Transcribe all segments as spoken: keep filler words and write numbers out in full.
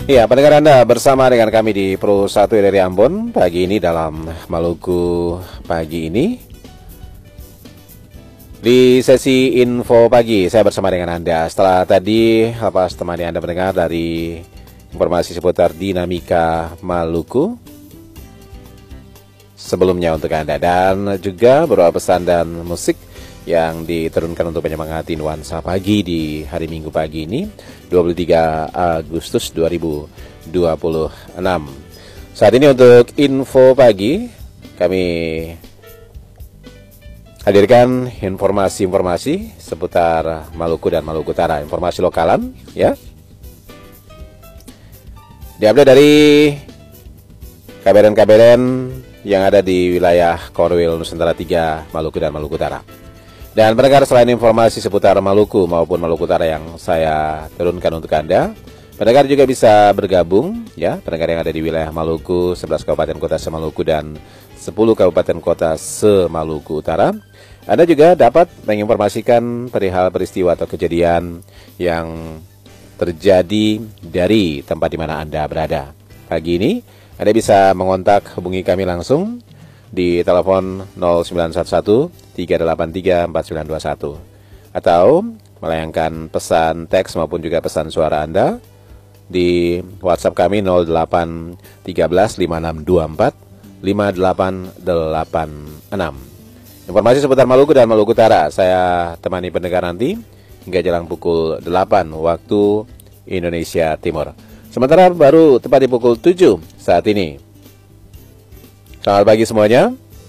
Ya, pendengar Anda bersama dengan kami di Pro satu dari Ambon pagi ini dalam Maluku pagi ini. Di sesi info pagi saya bersama dengan Anda. Setelah tadi lepas temani Anda mendengar dari informasi seputar dinamika Maluku sebelumnya untuk Anda, dan juga beberapa pesan dan musik yang diturunkan untuk menyemangati nuansa pagi di hari Minggu pagi ini, dua puluh tiga Agustus dua ribu dua puluh enam. Saat ini untuk info pagi kami hadirkan informasi-informasi seputar Maluku dan Maluku Utara, informasi lokalan ya. Diambil dari K B R N-K B R N yang ada di wilayah Korwil Nusantara tiga, Maluku dan Maluku Utara. Dan pendengar, selain informasi seputar Maluku maupun Maluku Utara yang saya turunkan untuk Anda, pendengar juga bisa bergabung ya, pendengar yang ada di wilayah Maluku, sebelas Kabupaten Kota se-Maluku dan sepuluh Kabupaten Kota se-Maluku Utara. Anda juga dapat menginformasikan perihal peristiwa atau kejadian yang terjadi dari tempat di mana Anda berada. Pagi ini Anda bisa mengontak, hubungi kami langsung di telepon nol sembilan satu satu tiga delapan tiga empat sembilan dua satu atau melayangkan pesan teks maupun juga pesan suara Anda di WhatsApp kami nol delapan satu tiga lima enam dua empat lima delapan delapan enam. Informasi seputar Maluku dan Maluku Utara saya temani pendengar nanti hingga jelang pukul delapan waktu Indonesia Timur. Sementara baru tepat di pukul tujuh saat ini. Selamat pagi semuanya.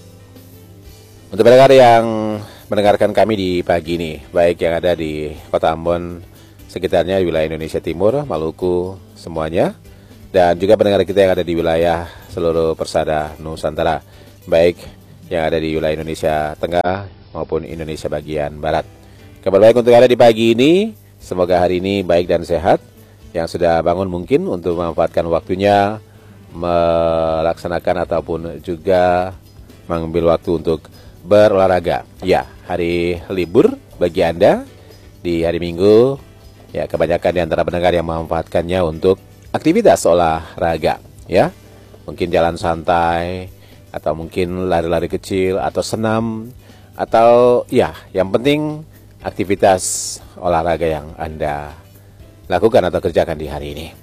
Untuk pendengar yang mendengarkan kami di pagi ini, baik yang ada di Kota Ambon, sekitarnya, di wilayah Indonesia Timur, Maluku, semuanya, dan juga pendengar kita yang ada di wilayah seluruh persada Nusantara, baik yang ada di wilayah Indonesia Tengah maupun Indonesia bagian Barat. Kabar baik untuk Anda di pagi ini, semoga hari ini baik dan sehat. Yang sudah bangun mungkin untuk memanfaatkan waktunya melaksanakan ataupun juga mengambil waktu untuk berolahraga. Ya, hari libur bagi Anda di hari Minggu. Ya, kebanyakan di antara pendengar yang memanfaatkannya untuk aktivitas olahraga. Ya, mungkin jalan santai atau mungkin lari-lari kecil atau senam atau ya, yang penting aktivitas olahraga yang Anda lakukan atau kerjakan di hari ini.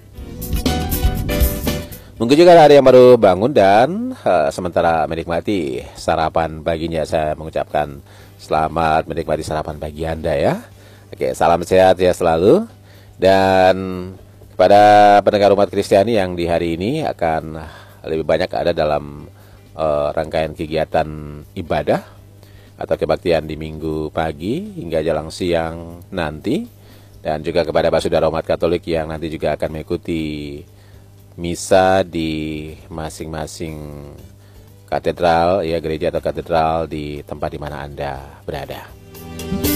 Mungkin juga ada yang baru bangun dan uh, sementara menikmati sarapan paginya, saya mengucapkan selamat menikmati sarapan pagi Anda ya. Oke, salam sehat ya selalu. Dan kepada pendengar umat Kristiani yang di hari ini akan lebih banyak ada dalam uh, rangkaian kegiatan ibadah atau kebaktian di minggu pagi hingga jelang siang nanti. Dan juga kepada saudara umat Katolik yang nanti juga akan mengikuti misa di masing-masing katedral, ya, gereja atau katedral di tempat di mana Anda berada.